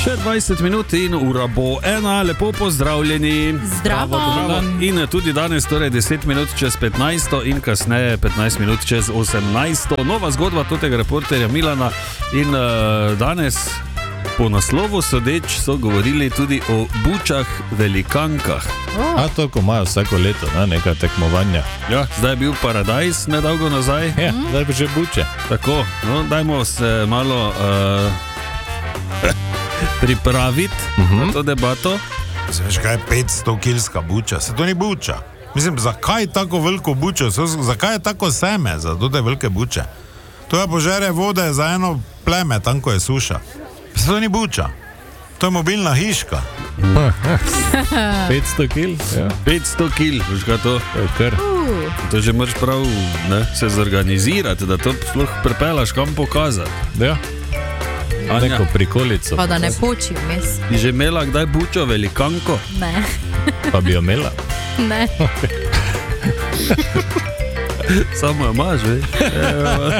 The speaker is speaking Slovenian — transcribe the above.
Še 20 minut in ura bo 1, lepo pozdravljeni. Zdravo. In tudi danes, torej 10 minut čez 15 in kasneje 15 minut čez 18. Nova zgodba tega reporterja Milana in danes po naslovu sodeč so govorili tudi o bučah velikankah. A to, ko imajo vsako leto, neka tekmovanja. Ja, zdaj je bil Paradajz nedolgo nazaj. Ja, zdaj pa že buče. Tako, no, dajmo se malo pripraviti na to debato. Veš kaj je 500-kilska buča? Se to ni buča. Mislim, zakaj tako veliko bučo? Zakaj je tako seme za te velike buče? To je požere vode za eno pleme, tam ko je suša. Se to ni buča. To je mobilna hiška. 500 kil? Ja. 500 kil, veš kaj to? Kar. To že moraš prav se zorganizirati, da to sploh pripelaš kam pokazati. Ja. Neko prikolico. Pa da ne poči vmes. Ti že imela kdaj bučo velikanko? Ne. Pa bi jo imela? Ne. Samo jo imaš, veš.